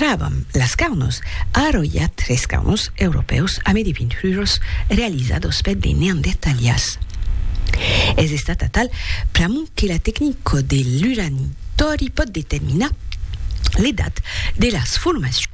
traban las carnos, arrolla 3 carnos europeos a medipinturos realizados per de neandertalias. Es estatal pramun que la técnica de l'uranitori pot determinar l'edat de las formacions